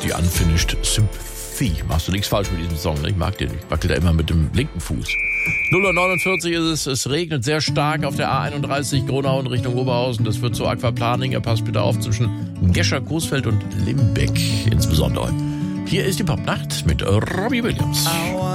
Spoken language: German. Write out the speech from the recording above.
die Unfinished Sympathy. Machst du nichts falsch mit diesem Song, ne? Ich mag den. Ich wackel da immer mit dem linken Fuß. 0:49 ist es regnet sehr stark auf der A31 Gronau in Richtung Oberhausen. Das wird zu Aquaplaning. Passt bitte auf zwischen Gescher, Coesfeld und Limbeck insbesondere. Hier ist die Popnacht mit Robbie Williams.